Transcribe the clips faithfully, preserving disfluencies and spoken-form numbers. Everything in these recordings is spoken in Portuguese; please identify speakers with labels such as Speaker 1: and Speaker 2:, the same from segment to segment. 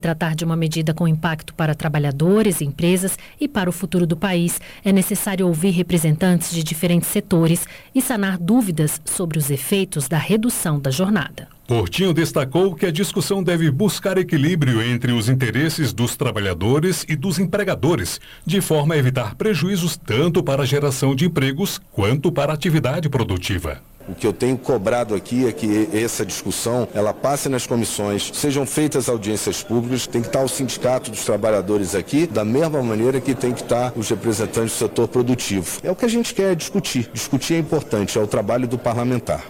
Speaker 1: Tratar de uma medida com impacto para trabalhadores, empresas e para o futuro do país, é necessário ouvir representantes de diferentes setores e sanar dúvidas sobre os efeitos da redução da jornada.
Speaker 2: Portinho destacou que a discussão deve buscar equilíbrio entre os interesses dos trabalhadores e dos empregadores, de forma a evitar prejuízos tanto para a geração de empregos quanto para a atividade produtiva.
Speaker 3: O que eu tenho cobrado aqui é que essa discussão ela passe nas comissões, sejam feitas audiências públicas, tem que estar o sindicato dos trabalhadores aqui, da mesma maneira que tem que estar os representantes do setor produtivo. É o que a gente quer discutir. Discutir é importante, é o trabalho do parlamentar.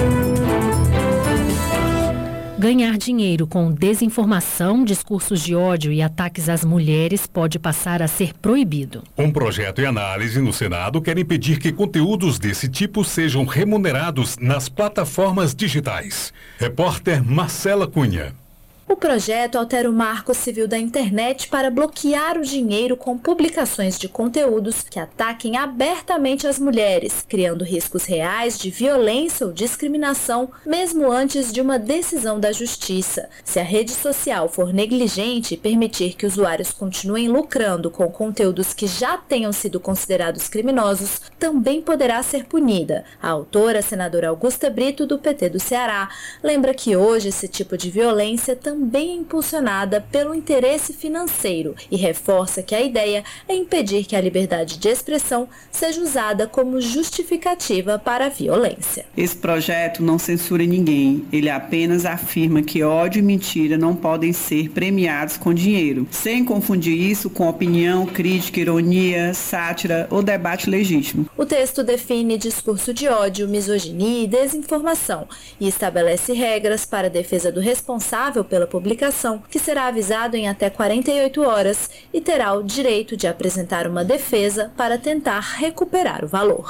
Speaker 1: Ganhar dinheiro com desinformação, discursos de ódio e ataques às mulheres pode passar a ser proibido.
Speaker 2: Um projeto em análise no Senado quer impedir que conteúdos desse tipo sejam remunerados nas plataformas digitais. Repórter Marcela Cunha.
Speaker 4: O projeto altera o marco civil da internet para bloquear o dinheiro com publicações de conteúdos que ataquem abertamente as mulheres, criando riscos reais de violência ou discriminação, mesmo antes de uma decisão da justiça. Se a rede social for negligente e permitir que usuários continuem lucrando com conteúdos que já tenham sido considerados criminosos, também poderá ser punida. A autora, a senadora Augusta Brito, do P T do Ceará, lembra que hoje esse tipo de violência também também é impulsionada pelo interesse financeiro e reforça que a ideia é impedir que a liberdade de expressão seja usada como justificativa para a violência.
Speaker 5: Esse projeto não censura ninguém, ele apenas afirma que ódio e mentira não podem ser premiados com dinheiro, sem confundir isso com opinião, crítica, ironia, sátira ou debate legítimo.
Speaker 4: O texto define discurso de ódio, misoginia e desinformação e estabelece regras para a defesa do responsável pela publicação, que será avisado em até quarenta e oito horas e terá o direito de apresentar uma defesa para tentar recuperar o valor.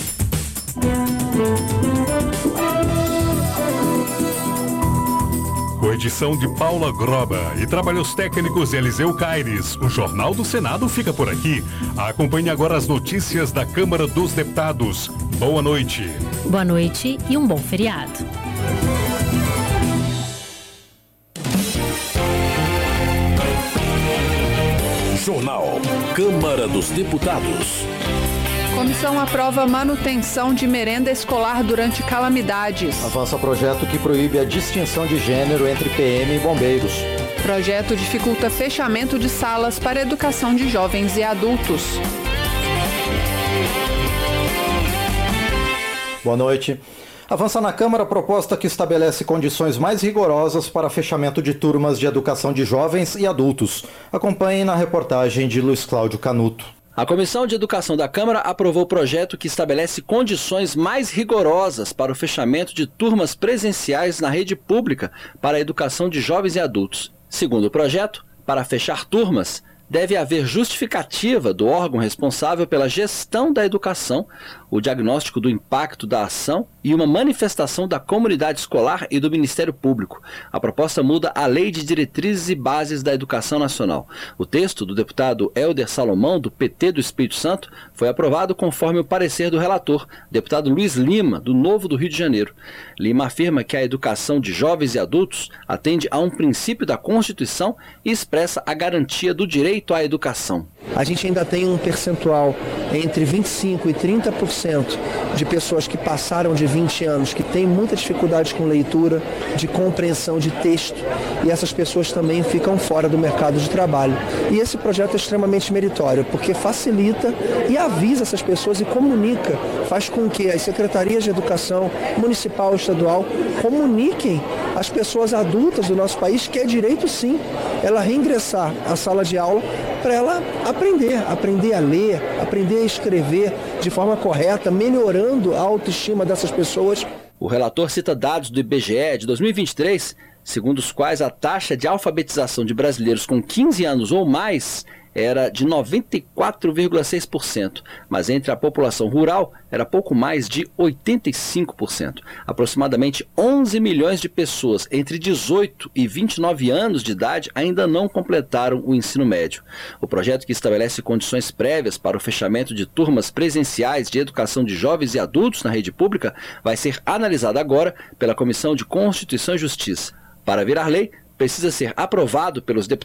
Speaker 2: Com edição de Paula Groba e trabalhos técnicos de Eliseu Caires, o Jornal do Senado fica por aqui. Acompanhe agora as notícias da Câmara dos Deputados. Boa noite.
Speaker 1: Boa noite e um bom feriado.
Speaker 6: Jornal Câmara dos Deputados.
Speaker 7: Comissão aprova manutenção de merenda escolar durante calamidades.
Speaker 8: Avança projeto que proíbe a distinção de gênero entre P M e bombeiros.
Speaker 7: Projeto dificulta fechamento de salas para educação de jovens e adultos.
Speaker 8: Boa noite. Avança na Câmara a proposta que estabelece condições mais rigorosas para fechamento de turmas de educação de jovens e adultos. Acompanhe na reportagem de Luiz Cláudio Canuto.
Speaker 9: A Comissão de Educação da Câmara aprovou o projeto que estabelece condições mais rigorosas para o fechamento de turmas presenciais na rede pública para a educação de jovens e adultos. Segundo o projeto, para fechar turmas, deve haver justificativa do órgão responsável pela gestão da educação, o diagnóstico do impacto da ação e uma manifestação da comunidade escolar e do Ministério Público. A proposta muda a Lei de Diretrizes e Bases da Educação Nacional. O texto do deputado Helder Salomão, do P T do Espírito Santo, foi aprovado conforme o parecer do relator, deputado Luiz Lima, do Novo do Rio de Janeiro. Lima afirma que a educação de jovens e adultos atende a um princípio da Constituição e expressa a garantia do direito à educação.
Speaker 10: A gente ainda tem um percentual entre vinte e cinco por cento e trinta por cento de pessoas que passaram de vinte anos, que têm muita dificuldade com leitura, de compreensão de texto, e essas pessoas também ficam fora do mercado de trabalho. E esse projeto é extremamente meritório, porque facilita e avisa essas pessoas e comunica, faz com que as secretarias de educação municipal e estadual comuniquem às pessoas adultas do nosso país que é direito sim ela reingressar à sala de aula para ela aprender, aprender a ler, aprender a escrever de forma correta, melhorando a autoestima dessas pessoas.
Speaker 9: O relator cita dados do I B G E de dois mil e vinte e três, segundo os quais a taxa de alfabetização de brasileiros com quinze anos ou mais era de noventa e quatro vírgula seis por cento, mas entre a população rural era pouco mais de oitenta e cinco por cento. Aproximadamente onze milhões de pessoas entre dezoito e vinte e nove anos de idade ainda não completaram o ensino médio. O projeto, que estabelece condições prévias para o fechamento de turmas presenciais de educação de jovens e adultos na rede pública, vai ser analisado agora pela Comissão de Constituição e Justiça. Para virar lei, precisa ser aprovado pelos deputados